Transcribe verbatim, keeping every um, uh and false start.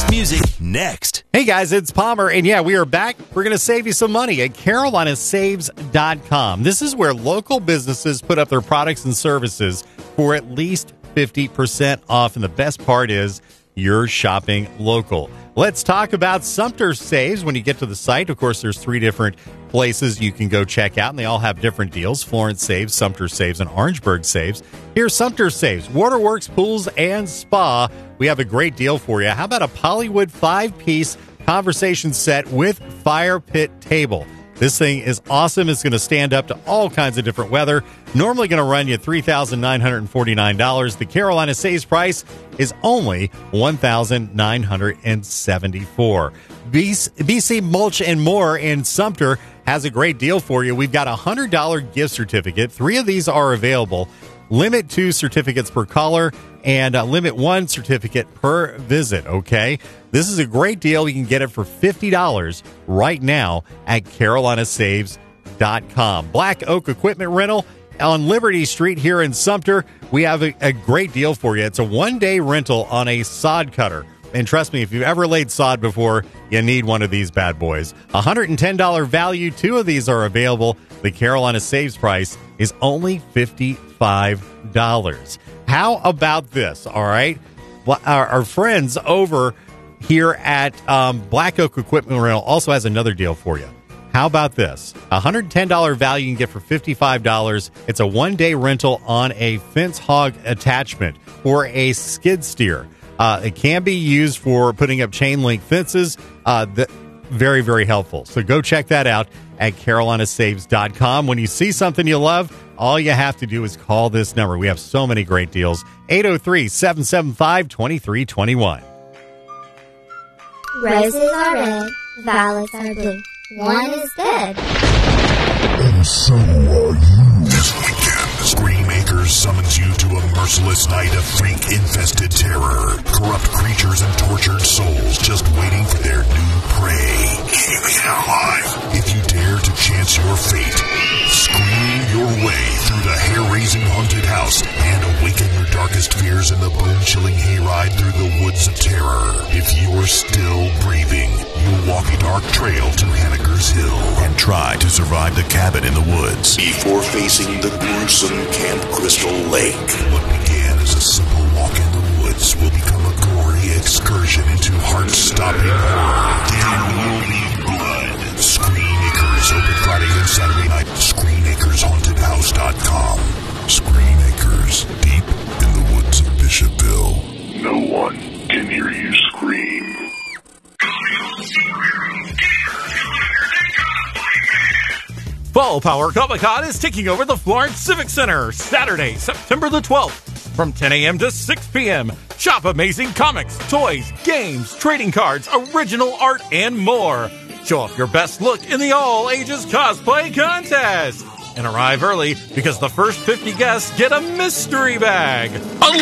best music next. Hey guys, it's Palmer, and yeah, we are back. We're going to save you some money at Carolina Saves dot com. This is where local businesses put up their products and services for at least fifty percent off, and the best part is you're shopping local. Let's talk about Sumter Saves. When you get to the site, of course, there's three different places you can go check out, and they all have different deals. Florence Saves, Sumter Saves, and Orangeburg Saves. Here's Sumter Saves, Waterworks, Pools, and Spa. We have a great deal for you. How about a Pollywood five-piece conversation set with fire pit table? This thing is awesome. It's going to stand up to all kinds of different weather. Normally going to run you three thousand nine hundred forty-nine dollars. The Carolina Saves price is only one thousand nine hundred seventy-four dollars. B C Mulch and More in Sumter has a great deal for you. We've got a one hundred dollars gift certificate. Three of these are available. Limit two certificates per caller and uh, limit one certificate per visit, okay? This is a great deal. You can get it for fifty dollars right now at Carolina Saves dot com. Black Oak Equipment Rental on Liberty Street here in Sumter. We have a, a great deal for you. It's a one-day rental on a sod cutter. And trust me, if you've ever laid sod before, you need one of these bad boys. one hundred ten dollars value. Two of these are available. The Carolina Saves price is only fifty-five dollars. How about this, all right? Our, our friends over here at um, Black Oak Equipment Rental also has another deal for you. How about this? one hundred ten dollars value you can get for fifty-five dollars. It's a one-day rental on a fence hog attachment or a skid steer. Uh, it can be used for putting up chain link fences. Uh, that, very, very helpful. So go check that out at Carolina Saves dot com. When you see something you love, all you have to do is call this number. We have so many great deals. eight oh three, seven seven five, two three two one. Roses are red, violets are blue. One is dead. And so are you. This weekend, Screamacres summons you to a merciless night of freak-infested terror. Corrupt creatures and tortured souls just waiting for their new prey. Keeping it alive. If you dare to chance your fate, scream your way through the hair-raising haunted house and awaken your darkest fears in the bone-chilling hayride through the woods of terror. If you're still breathing, you'll walk a dark trail to Hanniger's Hill and try to survive the cabin in the woods before facing the gruesome Camp Crystal Lake. What began as a simple walk in the woods will become a gory excursion into heart-stopping horror. There will be blood. Screamacres open Friday and Saturday night. Screamacres Haunted House dot com. Screamacres, deep in the woods of Bishopville. No one can hear you scream. Fall Power Comic-Con is taking over the Florence Civic Center Saturday, September the twelfth from ten a.m. to six p.m. Shop amazing comics, toys, games, trading cards, original art, and more. Show off your best look in the all-ages cosplay contest. And arrive early because the first fifty guests get a mystery bag.